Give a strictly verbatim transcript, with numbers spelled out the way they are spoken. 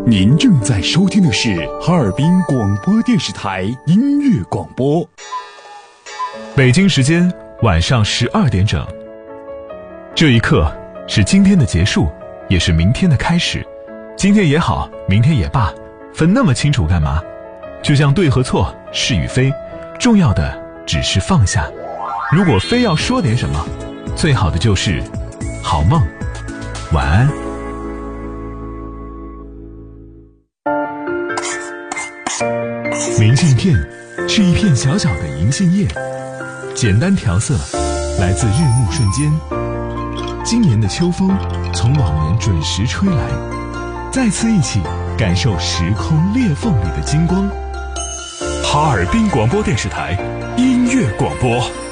您正在收听的是哈尔滨广播电视台音乐广播。 北京时间晚上十二点整。这一刻是今天的结束，也是明天的开始。今天也好，明天也罢，分那么清楚干嘛？就像对和错，是与非，重要的只是放下。如果非要说点什么，最好的就是好梦，晚安。明信片是一片小小的银杏叶，简单调色，来自日暮瞬间。今年的秋风从往年准时吹来，再次一起感受时空裂缝里的金光。 哈尔滨广播电视台音乐广播。